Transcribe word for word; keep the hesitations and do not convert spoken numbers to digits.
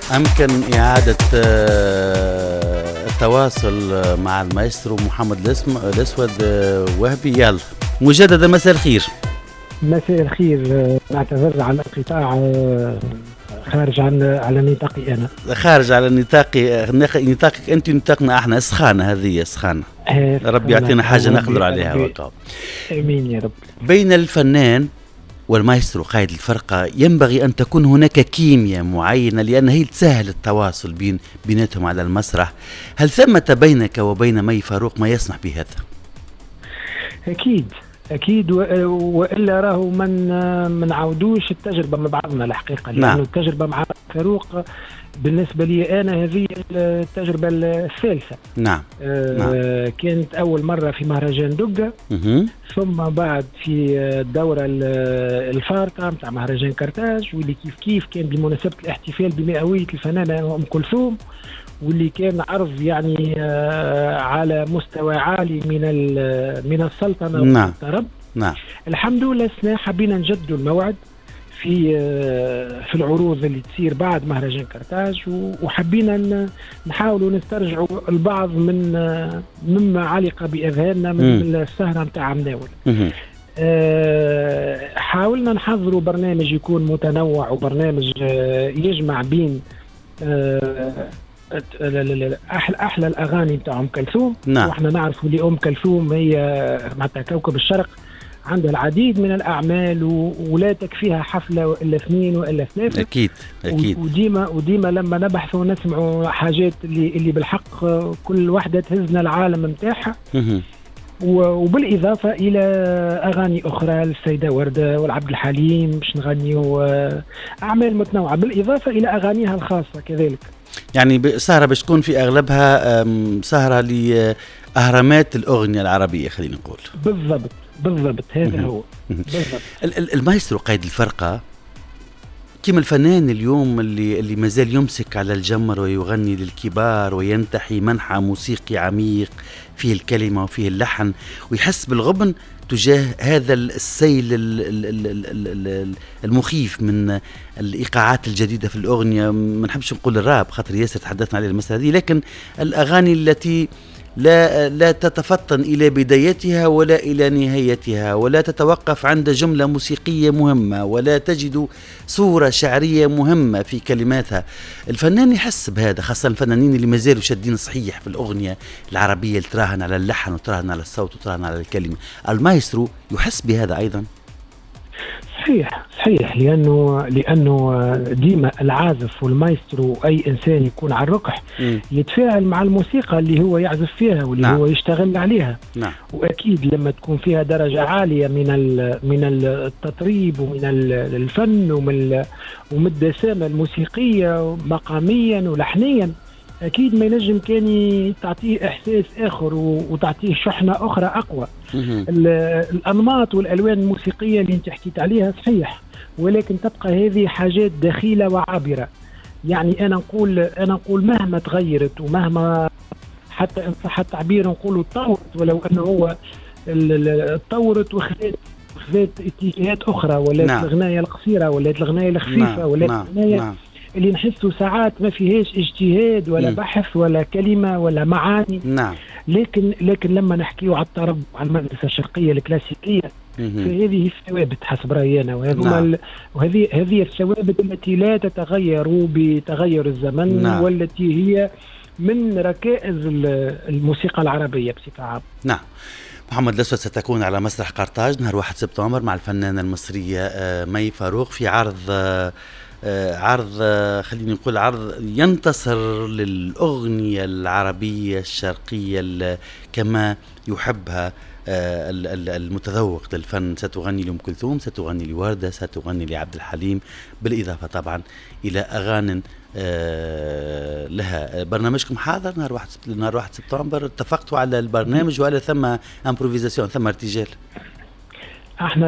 أمكن إعادة التواصل مع المايسترو محمد الأسود وهبي. يلا مجددا مساء الخير. مساء الخير. نعتذر عن الانقطاع، خارج عن على نطاقي أنا، خارج على نطاق نطاقك أنت ونطاقنا احنا. سخانة هذه سخانة، ربي يعطينا حاجة نقدر عليها وقع. آمين يا رب. بين الفنان والمايسترو قائد الفرقة ينبغي أن تكون هناك كيمياء معينة لأن هي تسهل التواصل بين بيناتهم على المسرح. هل ثمة بينك وبين مي فاروق ما يسمح بهذا؟ أكيد أكيد، وإلا راهو من من عودوش التجربة مع بعضنا الحقيقة، لأنه نعم. التجربة مع فاروق بالنسبة لي أنا هذه التجربة الثالثة. نعم. آه نعم. كانت أول مرة في مهرجان دقة، ثم بعد في الدورة الفارقة متاع مهرجان كرتاج، واللي كيف كيف كان بمناسبة الاحتفال بمئوية الفنانة أم كلثوم، واللي كان عرض يعني آه على مستوى عالي من من السلطنة نعم. والطرب. نعم. الحمد لله السنة حبينا نجدوا الموعد في في العروض اللي تصير بعد مهرجان كرتاج، وحبينا نحاولوا نسترجعوا البعض من مما علق بأذهاننا من السهرة نتاع مناول. حاولنا نحضروا برنامج يكون متنوع، وبرنامج يجمع بين احلى احلى الاغاني نتاع ام كلثوم. نعم. واحنا نعرفوا لأم كلثوم هي معناتها كوكب الشرق، عندها العديد من الأعمال ولا تكفيها حفلة وإلا اثنين وإلا ثلاثة. أكيد أكيد. وديما وديما لما نبحثوا ونسمعوا حاجات اللي اللي بالحق كل واحدة تهزنا العالم متاعها. وبالإضافة إلى أغاني أخرى للسيدة وردة والعبد الحليم باش نغنيوا أعمال متنوعة، بالإضافة إلى أغانيها الخاصة كذلك. يعني سهرة باش تكون في أغلبها سهرة لأهرامات الأغنية العربية خلينا نقول. بالضبط بالضبط، هذا هو بالضبط. المايسترو قائد الفرقة كما الفنان اليوم اللي اللي مازال يمسك على الجمر ويغني للكبار وينتحي منحى موسيقي عميق فيه الكلمة وفيه اللحن، ويحس بالغبن تجاه هذا السيل المخيف من الإيقاعات الجديدة في الأغنية. ما نحبش نقول الراب خاطر ياسر تحدثنا عليه المسألة هذه، لكن الأغاني التي لا لا تتفطن إلى بدايتها ولا إلى نهايتها، ولا تتوقف عند جملة موسيقية مهمة، ولا تجد صورة شعرية مهمة في كلماتها. الفنان يحس بهذا، خاصة الفنانين اللي ما زالوا شادين صحيح في الأغنية العربية اللي تراهن على اللحن وتراهن على الصوت وتراهن على الكلمة. المايسترو يحس بهذا أيضا. صحيح صحيح، لأنه لأنه ديما العازف والمايسترو أي إنسان يكون على الركح م. يتفاعل مع الموسيقى اللي هو يعزف فيها واللي نعم. هو يشتغل عليها. نعم. وأكيد لما تكون فيها درجة عالية من من التطريب ومن الفن ومن ومن الدسامة الموسيقية مقاميا ولحنيا، أكيد ما ينجم كان تعطيه إحساس آخر وتعطيه شحنة أخرى أقوى. الأنماط والألوان الموسيقية اللي انت حكيت عليها صحيح، ولكن تبقى هذه حاجات دخيلة وعابرة. يعني أنا نقول أنا نقول مهما تغيرت ومهما حتى إن صح التعبير نقولوا تطورت، ولو أنه هو تطورت وخذت خذت اتجاهات أخرى، ولا نعم. الغناية القصيرة ولا الغناية الخفيفة نعم. ولا نعم. الغناية نعم. اللي نحسه ساعات ما فيهاش اجتهاد ولا م. بحث ولا كلمة ولا معاني. نعم. لكن لكن لما نحكيه على الطرب على المدرسة الشرقية الكلاسيكية فهذه الثوابت حسب رأيي أنا، نعم. وهذه هذه الثوابت التي لا تتغير بتغير الزمن، نعم. والتي هي من ركائز الموسيقى العربية بصفة عامة. نعم. محمد الأسود ستكون على مسرح قرطاج نهار واحد سبتمبر مع الفنانة المصرية مي فاروق في عرض عرض خليني نقول عرض ينتصر للأغنية العربية الشرقية كما يحبها المتذوق للفن. ستغني لأم كلثوم، ستغني لوردة، ستغني لعبد الحليم، بالإضافة طبعا إلى أغاني لها. برنامجكم حاضر نهار واحد نهار واحد سبتمبر، اتفقتوا على البرنامج ولا ثم امبروفيزاسيون ثم ارتجال؟ احنا